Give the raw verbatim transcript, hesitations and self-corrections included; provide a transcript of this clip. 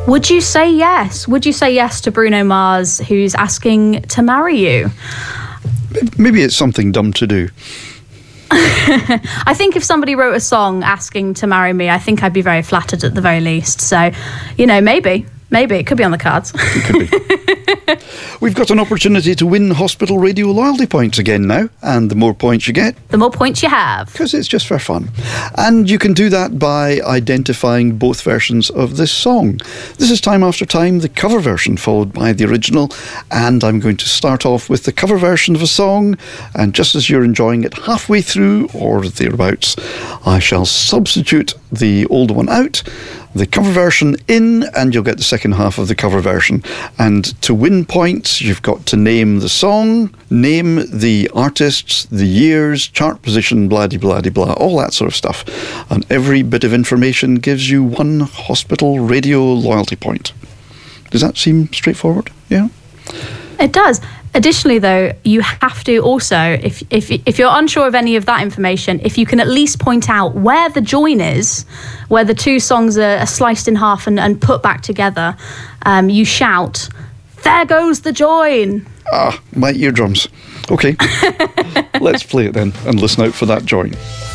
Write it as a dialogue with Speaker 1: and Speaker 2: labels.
Speaker 1: Would you say yes? Would you say yes to Bruno Mars, who's asking to marry you?
Speaker 2: Maybe it's something dumb to do.
Speaker 1: I think if somebody wrote a song asking to marry me, I think I'd be very flattered at the very least. So, you know, maybe. Maybe. It could be on the cards.
Speaker 2: It could be. We've got an opportunity to win Hospital Radio loyalty points again now, and the more points you get,
Speaker 1: the more points you have.
Speaker 2: Because it's just for fun. And you can do that by identifying both versions of this song. This is Time After Time, the cover version, followed by the original. And I'm going to start off with the cover version of a song, and just as you're enjoying it halfway through, or thereabouts, I shall substitute the old one out, the cover version in, and you'll get the second half of the cover version. And to win points, you've got to name the song, name the artists, the years, chart position, blah-de-blah-de-blah, all that sort of stuff. And every bit of information gives you one Hospital Radio loyalty point. Does that seem straightforward? Yeah?
Speaker 1: It does. Additionally, though, you have to also, if if if you're unsure of any of that information, if you can at least point out where the join is, where the two songs are, are sliced in half and, and put back together, um, you shout, "There goes the join!"
Speaker 2: Ah, my eardrums. Okay, let's play it then and listen out for that join.